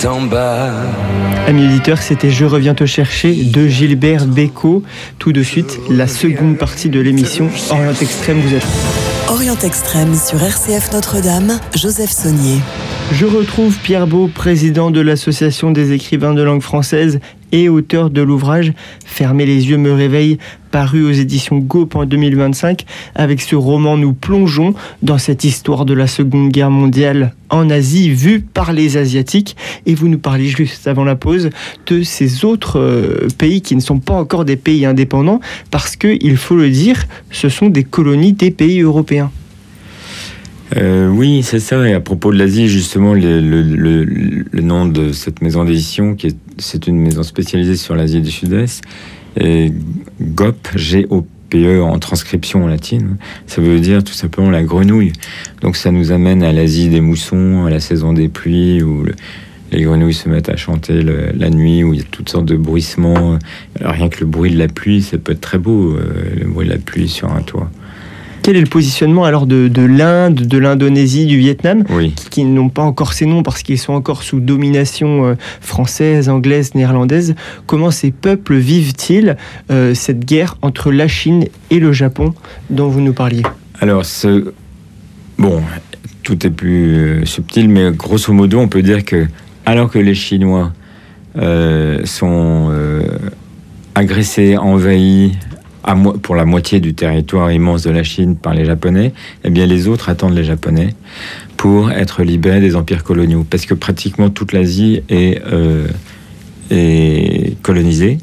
En bas. Amis auditeurs, c'était Je reviens te chercher de Gilbert Bécaud. Tout de suite, la seconde partie de l'émission Orient Extrême. Vous êtes Orient Extrême sur RCF Notre-Dame, Joseph Saunier. Je retrouve Pierre Beau, président de l'Association des écrivains de langue française et auteur de l'ouvrage Fermer les yeux me réveille, paru aux éditions Gaupe en 2025. Avec ce roman, nous plongeons dans cette histoire de la Seconde Guerre mondiale en Asie, vue par les Asiatiques. Et vous nous parliez juste avant la pause de ces autres pays qui ne sont pas encore des pays indépendants, parce que, il faut le dire, ce sont des colonies des pays européens. Oui, c'est ça. Et à propos de l'Asie, justement, le nom de cette maison d'édition, c'est une maison spécialisée sur l'Asie du Sud-Est, et GOPE, G-O-P-E en transcription latine, ça veut dire tout simplement la grenouille. Donc ça nous amène à l'Asie des moussons, à la saison des pluies, où les grenouilles se mettent à chanter la nuit, où il y a toutes sortes de bruissements. Alors rien que le bruit de la pluie, ça peut être très beau, le bruit de la pluie sur un toit. Quel est le positionnement alors de l'Inde, de l'Indonésie, du Vietnam, oui, qui n'ont pas encore ces noms parce qu'ils sont encore sous domination française, anglaise, néerlandaise? Comment ces peuples vivent-ils cette guerre entre la Chine et le Japon dont vous nous parliez? Alors, tout est plus subtil, mais grosso modo, on peut dire que alors que les Chinois sont agressés, envahis, pour la moitié du territoire immense de la Chine par les Japonais, eh bien les autres attendent les Japonais pour être libérés des empires coloniaux, parce que pratiquement toute l'Asie est colonisée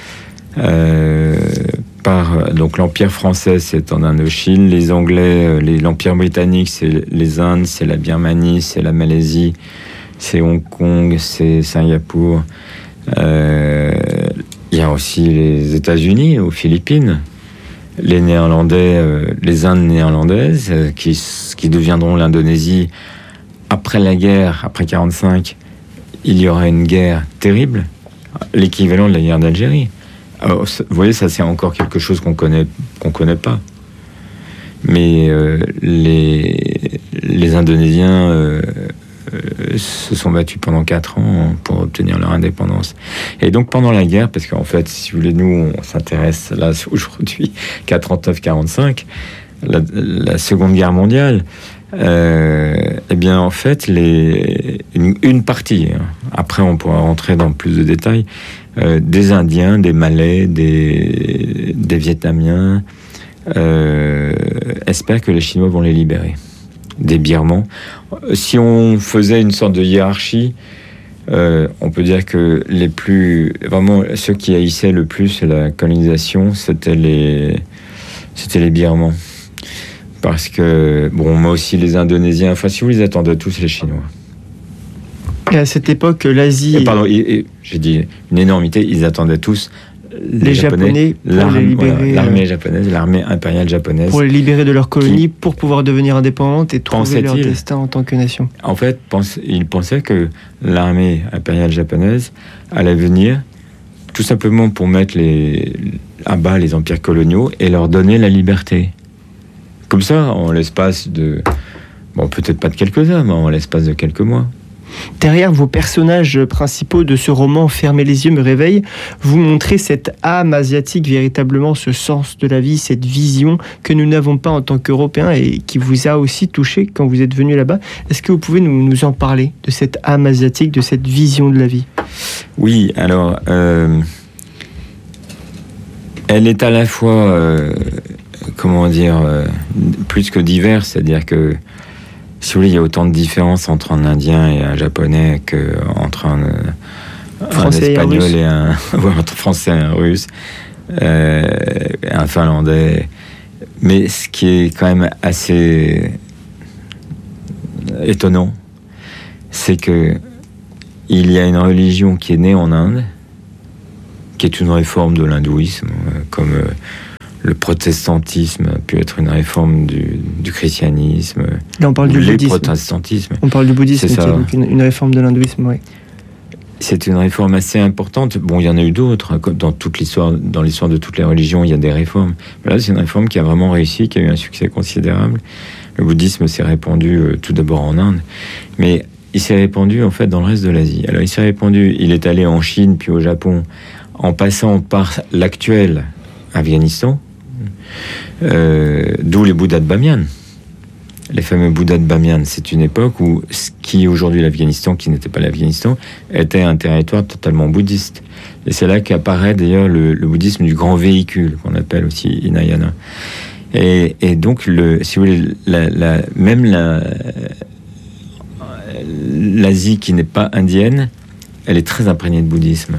par donc l'empire français, c'est en Indochine, les Anglais, l'empire britannique, c'est les Indes, c'est la Birmanie, c'est la Malaisie, c'est Hong Kong, c'est Singapour. Il y a aussi les États-Unis, aux Philippines, les Néerlandais, les Indes néerlandaises, qui deviendront l'Indonésie après la guerre, après 1945. Il y aura une guerre terrible, l'équivalent de la guerre d'Algérie. Alors, vous voyez, ça c'est encore quelque chose qu'on connaît pas. Mais les Indonésiens se sont battus pendant 4 ans pour obtenir leur indépendance. Et donc pendant la guerre, parce qu'en fait, si vous voulez, nous on s'intéresse là aujourd'hui qu'à 39-45, la Seconde Guerre mondiale, eh bien en fait une partie, après on pourra rentrer dans plus de détails, des Indiens, des Malais, des Vietnamiens espèrent que les Chinois vont les libérer. Des Birmans. Si on faisait une sorte de hiérarchie, on peut dire que vraiment ceux qui haïssaient le plus la colonisation, c'était les Birmans. Parce que, mais aussi les Indonésiens, enfin si vous les attendaient tous, les Chinois. Et à cette époque, l'Asie... j'ai dit une énormité, ils attendaient tous les Japonais pour les libérer, l'armée japonaise, l'armée impériale japonaise, pour les libérer de leur colonie, pour pouvoir devenir indépendante et trouver leur destin en tant que nation. En fait, ils pensaient que l'armée impériale japonaise allait venir tout simplement pour mettre à bas les empires coloniaux et leur donner la liberté. Comme ça, en l'espace de... peut-être pas de quelques heures, mais en l'espace de quelques mois. Derrière vos personnages principaux de ce roman Fermer les yeux me réveille, vous montrez cette âme asiatique, véritablement ce sens de la vie, cette vision que nous n'avons pas en tant qu'Européens et qui vous a aussi touché quand vous êtes venu là-bas. Est-ce que vous pouvez nous en parler, de cette âme asiatique, de cette vision de la vie? Oui, alors elle est à la fois plus que diverse, c'est-à-dire que si vous voulez, il y a autant de différences entre un Indien et un Japonais qu'entre un Espagnol et entre Français et un Russe, un Finlandais. Mais ce qui est quand même assez étonnant, c'est que il y a une religion qui est née en Inde, qui est une réforme de l'hindouisme, comme le protestantisme a pu être une réforme du christianisme. Là, on parle du bouddhisme. Protestantisme. On parle du bouddhisme, qui est donc une réforme de l'hindouisme, oui. C'est une réforme assez importante. Il y en a eu d'autres. Dans l'histoire de toutes les religions, il y a des réformes. Mais là, c'est une réforme qui a vraiment réussi, qui a eu un succès considérable. Le bouddhisme s'est répandu tout d'abord en Inde. Mais il s'est répandu en fait dans le reste de l'Asie. Alors il s'est répandu, il est allé en Chine puis au Japon, en passant par l'actuel Afghanistan, d'où les Bouddhas de Bamiyan. Les fameux Bouddhas de Bamiyan, c'est une époque où ce qui est aujourd'hui l'Afghanistan, qui n'était pas l'Afghanistan, était un territoire totalement bouddhiste. Et c'est là qu'apparaît d'ailleurs le bouddhisme du grand véhicule, qu'on appelle aussi Hinayana. Et donc, si vous voulez, même l'Asie qui n'est pas indienne, elle est très imprégnée de bouddhisme.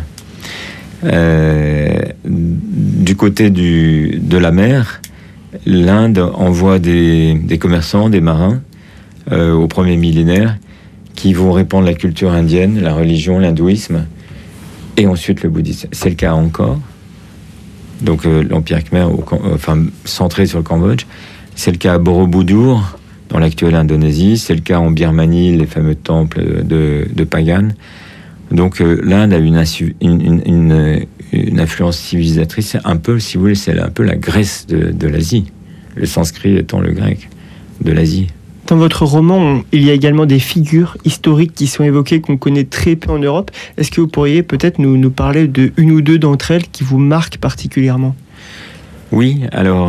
Du côté de la mer, l'Inde envoie des commerçants, des marins, au premier millénaire, qui vont répandre la culture indienne, la religion, l'hindouisme, et ensuite le bouddhisme. C'est le cas encore. Donc l'Empire Khmer, centré sur le Cambodge. C'est le cas à Borobudur, dans l'actuelle Indonésie. C'est le cas en Birmanie, les fameux temples de Pagan. Donc l'Inde a une influence civilisatrice. C'est un peu, si vous voulez, c'est un peu la Grèce de l'Asie. Le sanskrit étant le grec de l'Asie. Dans votre roman, il y a également des figures historiques qui sont évoquées, qu'on connaît très peu en Europe. Est-ce que vous pourriez peut-être nous parler de une ou deux d'entre elles qui vous marquent particulièrement ? Oui, alors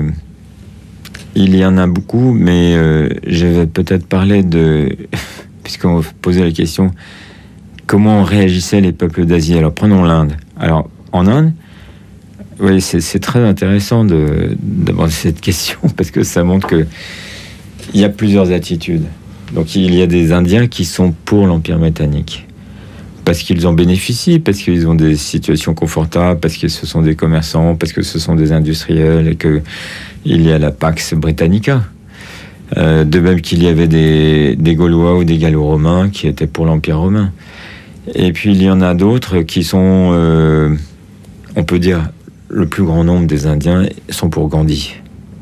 il y en a beaucoup, mais je vais peut-être parler puisqu'on posait la question, comment réagissaient les peuples d'Asie ? Alors prenons l'Inde. Alors en Inde, oui, c'est très intéressant d'aborder cette question, parce que ça montre que il y a plusieurs attitudes. Donc il y a des Indiens qui sont pour l'Empire britannique, parce qu'ils en bénéficient, parce qu'ils ont des situations confortables, parce que ce sont des commerçants, parce que ce sont des industriels, et qu'il y a la Pax Britannica. De même qu'il y avait des Gaulois ou des Gallo-Romains qui étaient pour l'Empire romain. Et puis il y en a d'autres qui sont, on peut dire, le plus grand nombre des Indiens sont pour Gandhi.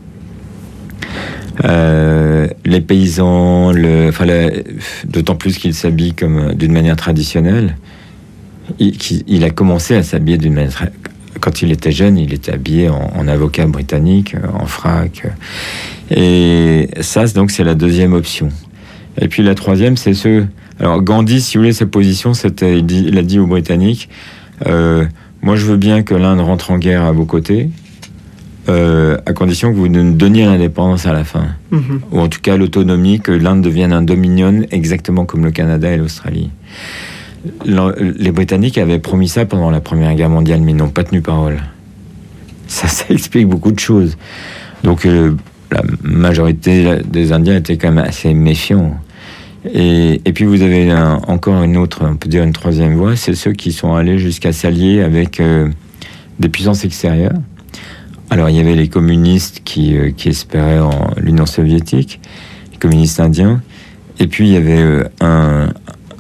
Les paysans, d'autant plus qu'il s'habille d'une manière traditionnelle. Il a commencé à s'habiller d'une manière. Quand il était jeune, il était habillé en avocat britannique, en frac. Et ça, donc, c'est la deuxième option. Et puis la troisième, c'est Alors Gandhi, si vous voulez, sa position, c'était, il a dit aux Britanniques, moi, je veux bien que l'Inde rentre en guerre à vos côtés. À condition que vous nous donniez l'indépendance à la fin. Ou en tout cas l'autonomie, que l'Inde devienne un dominion exactement comme le Canada et l'Australie. Les Britanniques avaient promis ça pendant la Première Guerre mondiale, mais ils n'ont pas tenu parole. Ça explique beaucoup de choses. Donc la majorité des Indiens étaient quand même assez méfiants. Et puis vous avez encore une autre, on peut dire une troisième voie, c'est ceux qui sont allés jusqu'à s'allier avec des puissances extérieures. Alors, il y avait les communistes qui espéraient en l'Union soviétique, les communistes indiens. Et puis, il y avait un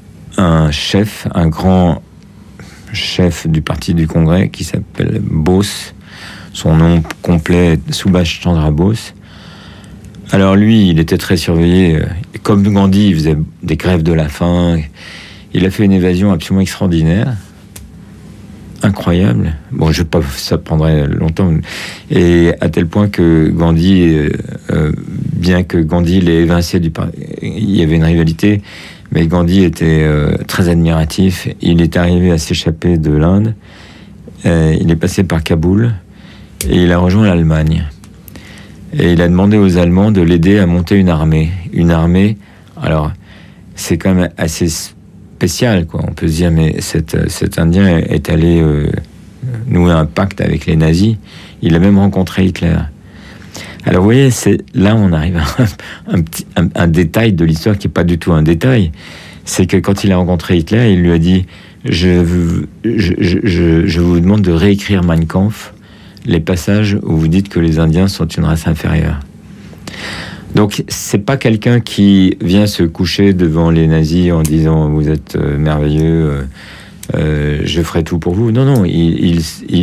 grand chef du parti du Congrès qui s'appelle Bose. Son nom complet est Subhash Chandra Bose. Alors, lui, il était très surveillé. Comme Gandhi, il faisait des grèves de la faim. Il a fait une évasion absolument extraordinaire. Incroyable. Bon, ça prendrait longtemps. Et à tel point que Gandhi, bien que Gandhi l'ait évincé il y avait une rivalité, mais Gandhi était très admiratif. Il est arrivé à s'échapper de l'Inde. Il est passé par Kaboul et il a rejoint l'Allemagne. Et il a demandé aux Allemands de l'aider à monter une armée. Une armée, alors, c'est quand même assez spécial, quoi. On peut se dire, mais cet Indien est allé nouer un pacte avec les nazis. Il a même rencontré Hitler. Alors, vous voyez, là, on arrive à un détail de l'histoire qui n'est pas du tout un détail. C'est que quand il a rencontré Hitler, il lui a dit je vous demande de réécrire Mein Kampf, les passages où vous dites que les Indiens sont une race inférieure. Donc, c'est pas quelqu'un qui vient se coucher devant les nazis en disant vous êtes merveilleux, je ferai tout pour vous. Non, il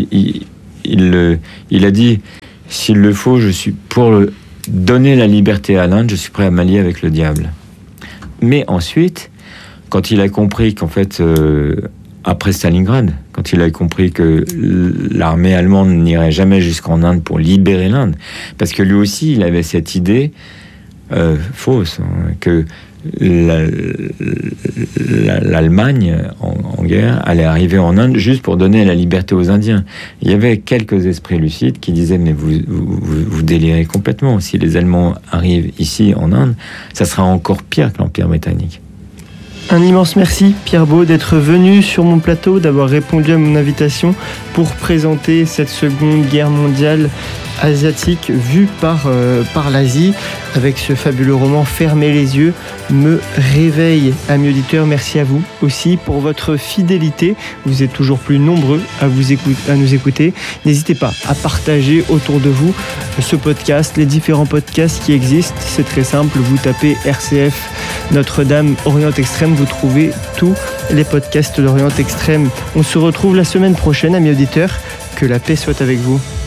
a dit s'il le faut, je suis pour donner la liberté à l'Inde, je suis prêt à m'allier avec le diable. Mais ensuite, quand il a compris qu'en fait, après Stalingrad, quand il a compris que l'armée allemande n'irait jamais jusqu'en Inde pour libérer l'Inde, parce que lui aussi, il avait cette idée fausse, que l'Allemagne en guerre allait arriver en Inde juste pour donner la liberté aux Indiens. Il y avait quelques esprits lucides qui disaient mais vous délirez complètement. Si les Allemands arrivent ici en Inde, ça sera encore pire que l'Empire britannique. Un immense merci, Pierre Baud, d'être venu sur mon plateau, d'avoir répondu à mon invitation pour présenter cette Seconde Guerre mondiale asiatique vue par l'Asie, avec ce fabuleux roman Fermez les yeux, me réveille. Amis auditeurs, merci à vous aussi pour votre fidélité. Vous êtes toujours plus nombreux à nous écouter. N'hésitez pas à partager autour de vous ce podcast, les différents podcasts qui existent. C'est très simple, vous tapez RCF Notre-Dame Orient Extrême, vous trouvez tous les podcasts d'Orient Extrême. On se retrouve la semaine prochaine, amis auditeurs. Que la paix soit avec vous.